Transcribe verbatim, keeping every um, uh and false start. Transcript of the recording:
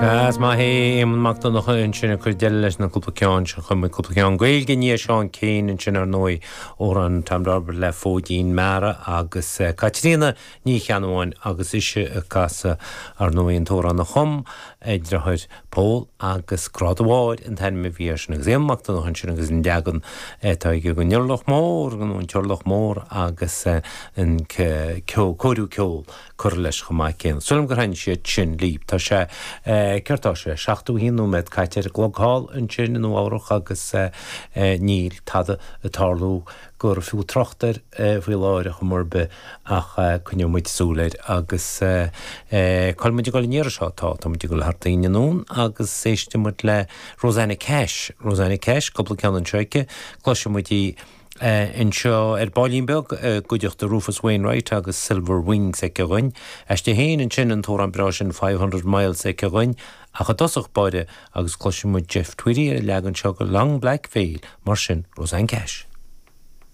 As má hé émanachta nach an sinna chu deile leis na cúpla ceáin se chum cúpla ceáin gaeilge ní seán céin in sin ar nói ó an tamdarbar le fódín mara agus Caitríona ní cheanháin agus ise a casa ar nói an tóra na chum éidirthaid Pól agus Cradháid an taim a bhí sin agus émanachta nach an sin agus an deagan tá ige go neorlach mór gan an teorlach mór agus an cóirú ceol chur leis chumá céan. Sulim go hain siad sin líb tá sé Ceirtá sé seachtú híú med caiitear glogháil an sin nó áireach agus níl tada a tarlú gur fiú trochtar bhí láire chu mórbe ach chunne muid súléid agus chuilmuid go níar seátá tá muid go le hartaíine nún agus séiste mu le Rosanna Cash Rosanna Cash coppla cean an seice cloise muidí in seo ar Bailínbeag gúideocht a Rufus Wainwright agus Silver Wings ag gohain. Eiste héin an sin an tóra an bra sin five hundred miles ag gohain a chu dosach baide agus cloise mu Jeff Tweedy a legan seo go Long Black Veil mar sin Rosanna Cash.